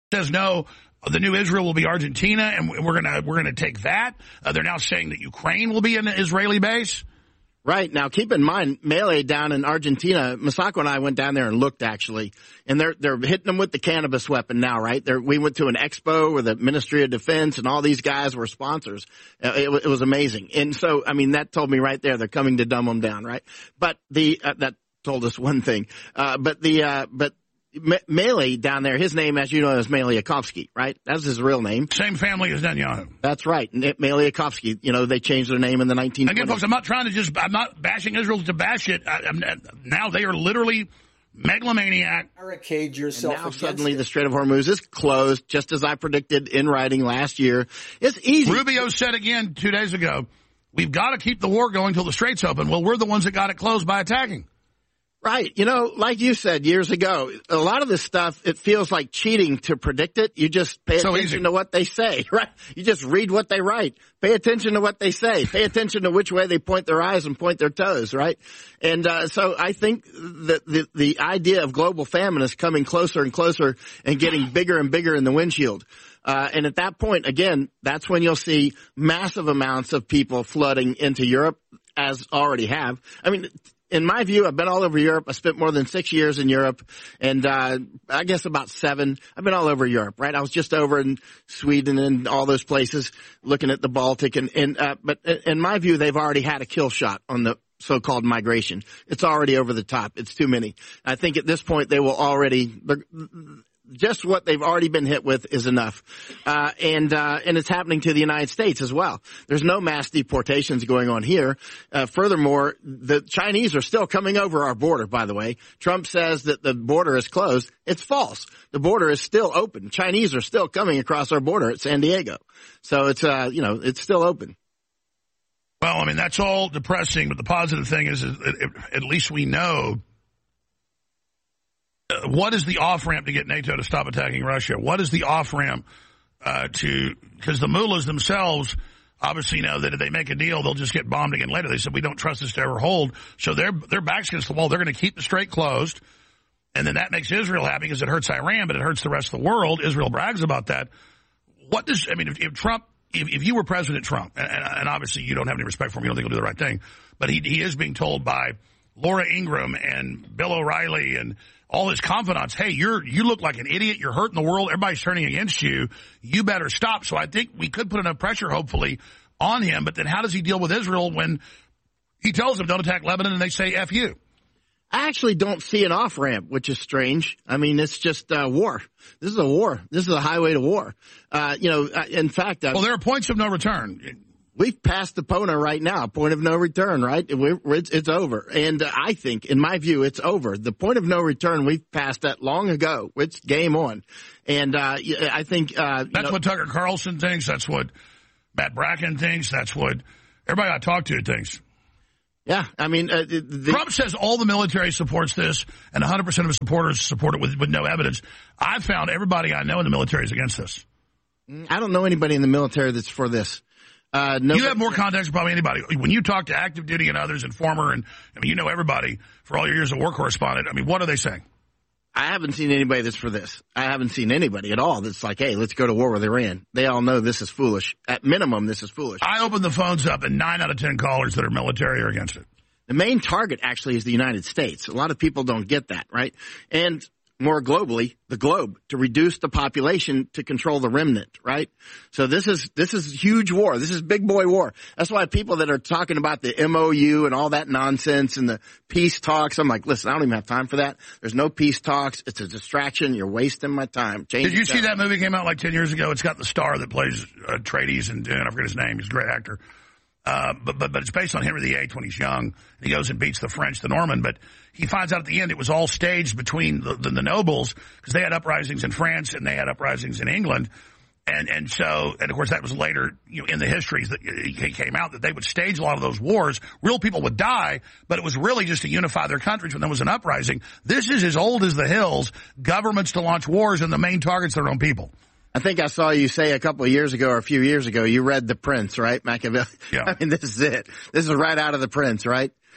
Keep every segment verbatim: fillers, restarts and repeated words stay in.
says no. The new Israel will be Argentina, and we're gonna we're gonna take that. Uh, they're now saying that Ukraine will be an Israeli base. Right. Now, keep in mind, Melee down in Argentina, Masako and I went down there and looked, actually, and they're they're hitting them with the cannabis weapon now, right? They're, we went to an expo where the Ministry of Defense and all these guys were sponsors. Uh, it, it was amazing. And so, I mean, that told me right there they're coming to dumb them down, right? But the uh, that told us one thing. Uh, but the uh, but. Melee down there, his name, as you know, is Meliakovsky, right? That's his real name. Same family as Netanyahu. That's right. Meliakovsky, you know, they changed their name in the nineteen twenties. Again, folks, I'm not trying to just, I'm not bashing Israel to bash it. I, I'm, now they are literally megalomaniac. Barricade yourself. And now suddenly it. The Strait of Hormuz is closed, just as I predicted in writing last year. It's easy. Rubio said again two days ago, we've got to keep the war going until the strait's open. Well, we're the ones that got it closed by attacking. Right. You know, like you said years ago, a lot of this stuff, it feels like cheating to predict it. You just pay so attention easy. to what they say, right? You just read what they write. Pay attention to what they say. Pay attention to which way they point their eyes and point their toes, right? And uh, so I think that the, the idea of global famine is coming closer and closer and getting bigger and bigger in the windshield. Uh, and at that point, again, that's when you'll see massive amounts of people flooding into Europe, as already have. I mean, in my view, I've been all over Europe. I spent more than six years in Europe, and uh I guess about seven. I've been all over Europe, right? I was just over in Sweden and all those places looking at the Baltic. And, and uh but in my view, they've already had a kill shot on the so-called migration. It's already over the top. It's too many. I think at this point they will already – just what they've already been hit with is enough. Uh, and, uh, and it's happening to the United States as well. There's no mass deportations going on here. Uh, furthermore, the Chinese are still coming over our border, by the way. Trump says that the border is closed. It's false. The border is still open. Chinese are still coming across our border at San Diego. So it's, uh, you know, it's still open. Well, I mean, that's all depressing, but the positive thing is, is that at least we know uh, what is the off-ramp to get NATO to stop attacking Russia? What is the off-ramp uh, to – because the mullahs themselves obviously know that if they make a deal, they'll just get bombed again later. They said, we don't trust this to ever hold. So their their back's against the wall. They're going to keep the strait closed, and then that makes Israel happy because it hurts Iran, but it hurts the rest of the world. Israel brags about that. What does – I mean, if, if Trump – If, if you were President Trump, and, and obviously you don't have any respect for him, you don't think he'll do the right thing, but he, he is being told by Laura Ingraham and Bill O'Reilly and all his confidants, hey, you're you look like an idiot, you're hurting the world, everybody's turning against you, you better stop. So I think we could put enough pressure, hopefully, on him, but then how does he deal with Israel when he tells them don't attack Lebanon and they say F you? I actually don't see an off-ramp, which is strange. I mean, it's just uh, war. This is a war. This is a highway to war. Uh, you know, in fact... Uh, well, there are points of no return. We've passed the Pona right now, point of no return, right? We're, it's, it's over. And uh, I think, in my view, it's over. The point of no return, we've passed that long ago. It's game on. And uh, I think... Uh, That's know, what Tucker Carlson thinks. That's what Matt Bracken thinks. That's what everybody I talk to thinks. Yeah, I mean... Uh, the, Trump says all the military supports this, and one hundred percent of his supporters support it with, with no evidence. I've found everybody I know in the military is against this. I don't know anybody in the military that's for this. Uh, you have more contacts than probably anybody. When you talk to active duty and others and former, and I mean, you know everybody for all your years of war correspondent, I mean, what are they saying? I haven't seen anybody that's for this. I haven't seen anybody at all that's like, hey, let's go to war with Iran. They all know this is foolish. At minimum, this is foolish. I opened the phones up, and nine out of ten callers that are military are against it. The main target actually is the United States. A lot of people don't get that, right? And more globally, the globe, to reduce the population to control the remnant, right? So this is this is huge war. This is big boy war. That's why people that are talking about the M O U and all that nonsense and the peace talks, I'm like, listen, I don't even have time for that. There's no peace talks. It's a distraction. You're wasting my time. Change Did you see that movie came out like ten years ago? It's got the star that plays uh, Atreides, and, and I forget his name. He's a great actor. Uh, but, but, but it's based on Henry the Eighth when he's young. And he goes and beats the French, the Norman. But he finds out at the end it was all staged between the, the, the nobles because they had uprisings in France and they had uprisings in England. And, and so, and of course that was later, you know, in the histories that it came out that they would stage a lot of those wars. Real people would die, but it was really just to unify their countries when there was an uprising. This is as old as the hills, governments to launch wars and the main target's their own people. I think I saw you say a couple of years ago or a few years ago, you read The Prince, right, Machiavelli? Yeah. I mean, this is it. This is right out of The Prince, right?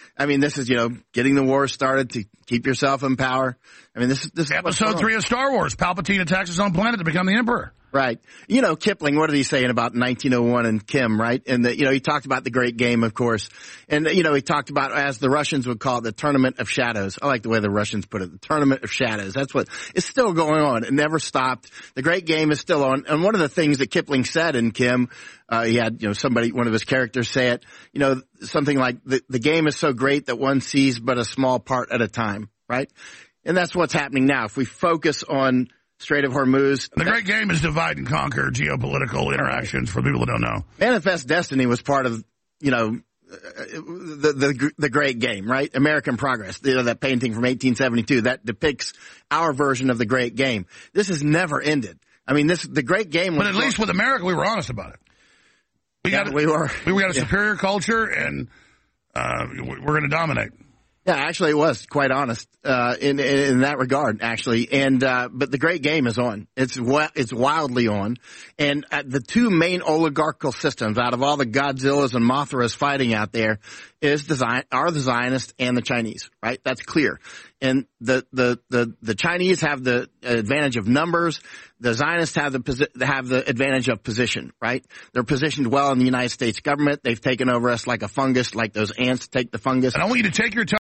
I mean, this is, you know, getting the war started to keep yourself in power. I mean, this is, this is Episode three of Star Wars. Palpatine attacks his own planet to become the Emperor. Right. You know, Kipling, what did he say in about nineteen oh one and Kim, right? And, the, you know, he talked about the Great Game, of course. And, you know, he talked about, as the Russians would call it, the Tournament of Shadows. I like the way the Russians put it, the Tournament of Shadows. That's what, it's still going on. It never stopped. The Great Game is still on. And one of the things that Kipling said in Kim, uh, he had, you know, somebody, one of his characters say it, you know, something like, the, the game is so great that one sees but a small part at a time, right? And that's what's happening now. If we focus on Strait of Hormuz. The Great Game is divide and conquer geopolitical interactions for people that don't know. Manifest Destiny was part of, you know, the, the, the Great Game, right? American Progress, you know, that painting from eighteen seventy-two that depicts our version of the Great Game. This has never ended. I mean, this, the Great Game was. But at least with America, we were honest about it. We yeah, got, we were. We got a yeah. superior culture, and uh, we're going to dominate. Yeah, actually it was, quite honest, uh, in, in, in that regard, actually. And, uh, but the Great Game is on. It's, it's wildly on. And uh, the two main oligarchical systems out of all the Godzillas and Mothras fighting out there is the Zion, are the Zionists and the Chinese, right? That's clear. And the, the, the, the Chinese have the advantage of numbers. The Zionists have the, have the advantage of position, right? They're positioned well in the United States government. They've taken over us like a fungus, like those ants take the fungus. And I want you to take your time.